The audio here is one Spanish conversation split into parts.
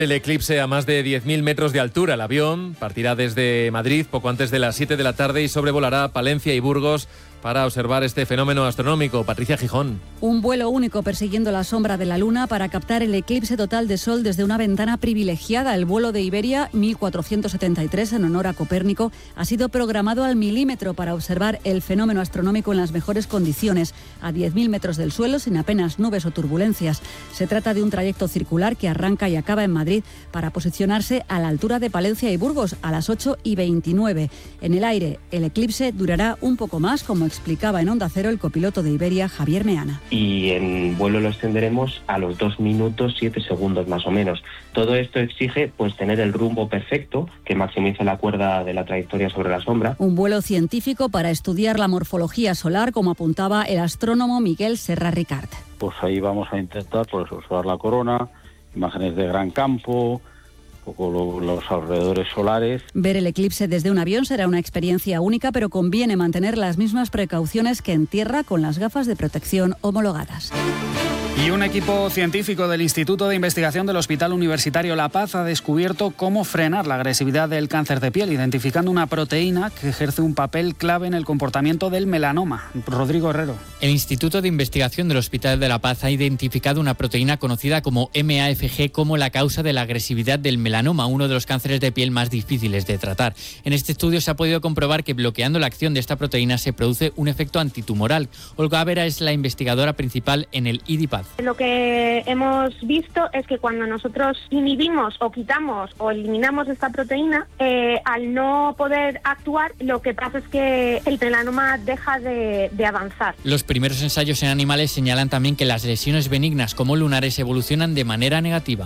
El eclipse a más de 10.000 metros de altura. El avión partirá desde Madrid poco antes de las 7 de la tarde y sobrevolará Palencia y Burgos para observar este fenómeno astronómico. Patricia Gijón. Un vuelo único persiguiendo la sombra de la Luna para captar el eclipse total de Sol desde una ventana privilegiada. El vuelo de Iberia 1473 en honor a Copérnico ha sido programado al milímetro para observar el fenómeno astronómico en las mejores condiciones, a 10.000 metros del suelo, sin apenas nubes o turbulencias. Se trata de un trayecto circular que arranca y acaba en Madrid para posicionarse a la altura de Palencia y Burgos a las 8:29. En el aire, el eclipse durará un poco más, como explicaba en Onda Cero el copiloto de Iberia, Javier Meana. Y en vuelo lo extenderemos a los 2 minutos 7 segundos más o menos. Todo esto exige pues tener el rumbo perfecto que maximice la cuerda de la trayectoria sobre la sombra. Un vuelo científico para estudiar la morfología solar, como apuntaba el astrónomo Miguel Serra Ricard. Pues ahí vamos a intentar observar la corona, imágenes de gran campo, un poco los alrededores solares. Ver el eclipse desde un avión será una experiencia única, pero conviene mantener las mismas precauciones que en tierra con las gafas de protección homologadas. Y un equipo científico del Instituto de Investigación del Hospital Universitario La Paz ha descubierto cómo frenar la agresividad del cáncer de piel, identificando una proteína que ejerce un papel clave en el comportamiento del melanoma. Rodrigo Herrero. El Instituto de Investigación del Hospital de La Paz ha identificado una proteína conocida como MAFG como la causa de la agresividad del melanoma, uno de los cánceres de piel más difíciles de tratar. En este estudio se ha podido comprobar que bloqueando la acción de esta proteína se produce un efecto antitumoral. Olga Vera es la investigadora principal en el IDIPAD. Lo que hemos visto es que cuando nosotros inhibimos o quitamos o eliminamos esta proteína, al no poder actuar, lo que pasa es que el melanoma deja de avanzar. Los primeros ensayos en animales señalan también que las lesiones benignas como lunares evolucionan de manera negativa.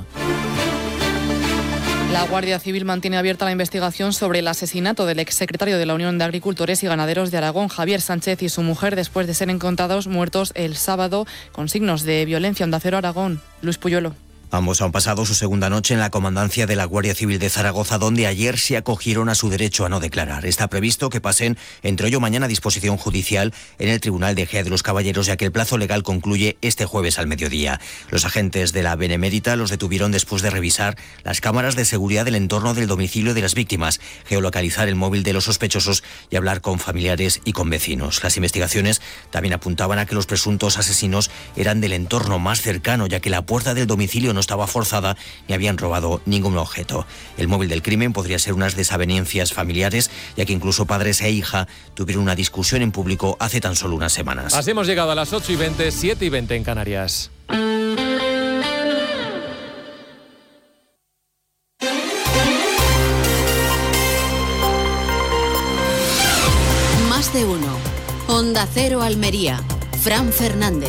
La Guardia Civil mantiene abierta la investigación sobre el asesinato del exsecretario de la Unión de Agricultores y Ganaderos de Aragón, Javier Sánchez, y su mujer, después de ser encontrados muertos el sábado con signos de violencia. Onda Cero Aragón, Luis Puyuelo. Ambos han pasado su segunda noche en la comandancia de la Guardia Civil de Zaragoza, donde ayer se acogieron a su derecho a no declarar. Está previsto que pasen entre hoy o mañana a disposición judicial en el Tribunal de Ejea de los Caballeros, ya que el plazo legal concluye este jueves al mediodía. Los agentes de la Benemérita los detuvieron después de revisar las cámaras de seguridad del entorno del domicilio de las víctimas, geolocalizar el móvil de los sospechosos y hablar con familiares y con vecinos. Las investigaciones también apuntaban a que los presuntos asesinos eran del entorno más cercano, ya que la puerta del domicilio no estaba forzada ni habían robado ningún objeto. El móvil del crimen podría ser unas desavenencias familiares, ya que incluso padres e hija tuvieron una discusión en público hace tan solo unas semanas. Así hemos llegado a las 8:20, 7:20 en Canarias. Más de uno. Onda Cero Almería. Fran Fernández.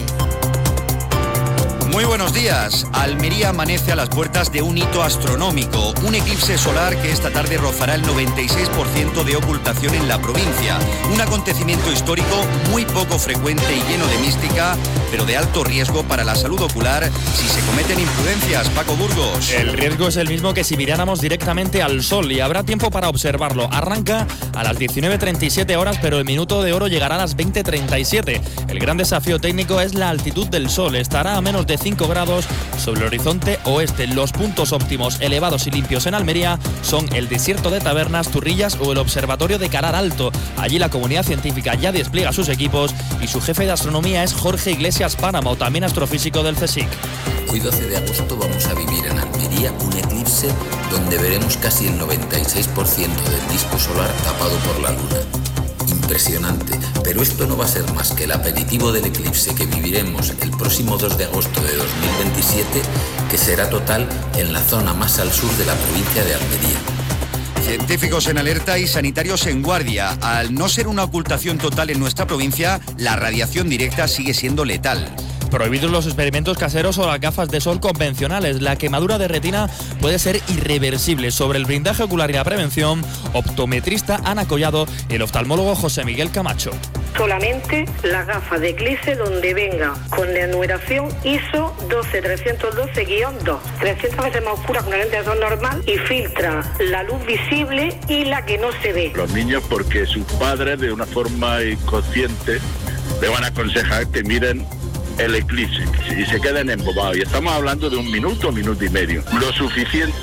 Muy buenos días. Almería amanece a las puertas de un hito astronómico, un eclipse solar que esta tarde rozará el 96% de ocultación en la provincia. Un acontecimiento histórico muy poco frecuente y lleno de mística, pero de alto riesgo para la salud ocular si se cometen imprudencias. Paco Burgos. El riesgo es el mismo que si miráramos directamente al Sol y habrá tiempo para observarlo. Arranca a las 19:37 horas, pero el minuto de oro llegará a las 20:37. El gran desafío técnico es la altitud del Sol. Estará a menos de 5 grados sobre el horizonte oeste. Los puntos óptimos elevados y limpios en Almería son el desierto de Tabernas, Turrillas o el observatorio de Calar Alto. Allí la comunidad científica ya despliega sus equipos y su jefe de astronomía es Jorge Iglesias Páramo, también astrofísico del CSIC. Hoy 12 de agosto vamos a vivir en Almería un eclipse donde veremos casi el 96% del disco solar tapado por la luna. Impresionante, pero esto no va a ser más que el aperitivo del eclipse que viviremos el próximo 2 de agosto de 2027, que será total en la zona más al sur de la provincia de Almería. Científicos en alerta y sanitarios en guardia. Al no ser una ocultación total en nuestra provincia, la radiación directa sigue siendo letal. Prohibidos los experimentos caseros o las gafas de sol convencionales. La quemadura de retina puede ser irreversible. Sobre el blindaje ocular y la prevención, optometrista Ana Collado y el oftalmólogo José Miguel Camacho. Solamente la gafa de eclipse donde venga con la numeración ISO 12312-2, 300 veces más oscura que una lente de sol normal y filtra la luz visible y la que no se ve. Los niños, porque sus padres de una forma inconsciente le van a aconsejar que miren el eclipse y se quedan embobados. Y estamos hablando de un minuto y medio. Lo suficiente